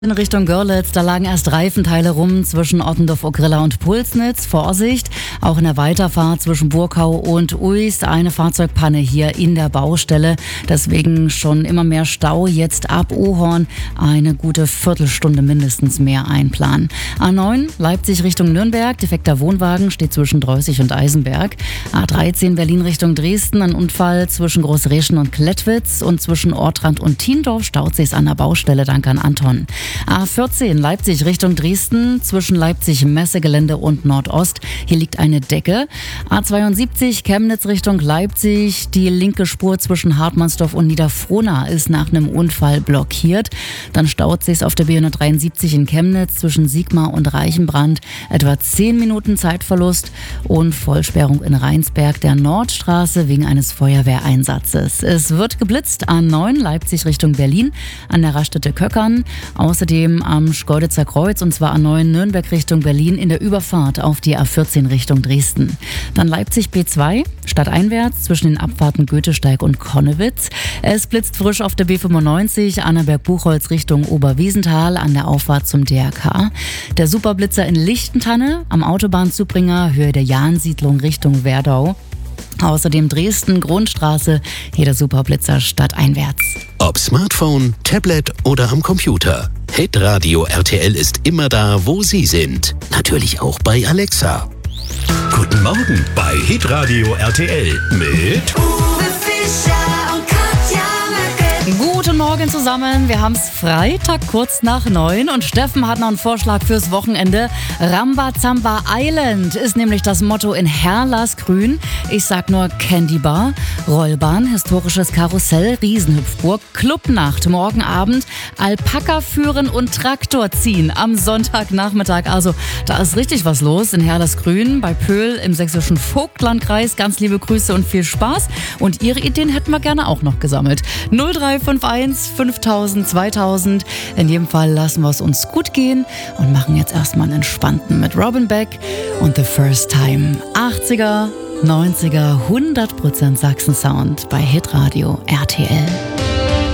In Richtung Görlitz, da lagen erst Reifenteile rum zwischen Ottendorf-Ogrilla und Pulsnitz. Vorsicht, auch in der Weiterfahrt zwischen Burkau und Uist eine Fahrzeugpanne hier in der Baustelle. Deswegen schon immer mehr Stau. Jetzt ab Ohorn eine gute Viertelstunde mindestens mehr einplanen. A9 Leipzig Richtung Nürnberg, defekter Wohnwagen steht zwischen Dreußig und Eisenberg. A13 Berlin Richtung Dresden, ein Unfall zwischen Großreschen und Klettwitz und zwischen Ortrand und Thiendorf staut sich's an der Baustelle. Danke an Anton. A14 Leipzig Richtung Dresden, zwischen Leipzig-Messegelände und Nordost. Hier liegt eine Decke. A72 Chemnitz Richtung Leipzig. Die linke Spur zwischen Hartmannsdorf und Niederfrohna ist nach einem Unfall blockiert. Dann staut sich's auf der B173 in Chemnitz zwischen Sigmar und Reichenbrand. Etwa 10 Minuten Zeitverlust und Vollsperrung in Rheinsberg der Nordstraße wegen eines Feuerwehreinsatzes. Es wird geblitzt. A9 Leipzig Richtung Berlin an der Raststätte Köckern. Außerdem am Schkeuditzer Kreuz, und zwar A9 Nürnberg Richtung Berlin in der Überfahrt auf die A14 Richtung Dresden. Dann Leipzig B2, stadteinwärts zwischen den Abfahrten Goethesteig und Konnewitz. Es blitzt frisch auf der B95 Annaberg-Buchholz Richtung Oberwiesenthal an der Auffahrt zum DRK. Der Superblitzer in Lichtentanne am Autobahnzubringer Höhe der Jahnsiedlung Richtung Werdau. Außerdem Dresden, Grundstraße, hier der Superblitzer stadteinwärts. Ob Smartphone, Tablet oder am Computer. Hitradio RTL ist immer da, wo Sie sind. Natürlich auch bei Alexa. Guten Morgen bei Hitradio RTL mit Uwe Fischer und Katja Merkel. Guten Morgen zusammen, wir haben's Freitag kurz nach 9 und Steffen hat noch einen Vorschlag fürs Wochenende. Rambazamba Island ist nämlich das Motto in Herrlasgrün. Ich sag nur Candy Bar, Rollbahn, historisches Karussell, Riesenhüpfburg, Clubnacht, morgen Abend, Alpaka führen und Traktor ziehen am Sonntagnachmittag. Also da ist richtig was los in Herrlasgrün bei Pöhl im sächsischen Vogtlandkreis. Ganz liebe Grüße und viel Spaß. Und Ihre Ideen hätten wir gerne auch noch gesammelt. 0351 5000 2000. In jedem Fall lassen wir es uns gut gehen und machen jetzt erstmal einen entspannten mit Robin Beck und The First Time. 80er, 90er, 100% Sachsen-Sound bei Hitradio RTL.